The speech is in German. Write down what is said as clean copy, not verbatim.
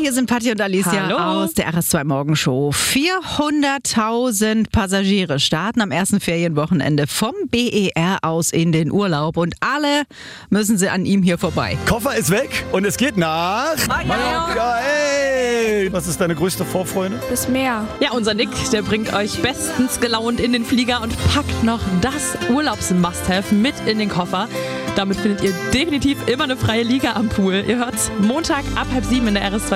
hier sind Patti und Alicia Hallo. aus der RS2 Morgenshow. 400.000 Passagiere starten am ersten Ferienwochenende vom BER aus in den Urlaub und alle müssen sie an ihm hier vorbei. Koffer ist weg und es geht nach Mallorca. Hey! Was ist deine größte Vorfreude? Das Meer. Ja, unser Nick, der bringt euch bestens gelaunt in den Flieger und packt noch das Urlaubs-Must-Have mit in den Koffer. Damit findet ihr definitiv immer eine freie Liga am Pool. Ihr hört's Montag ab 6:30 in der RS2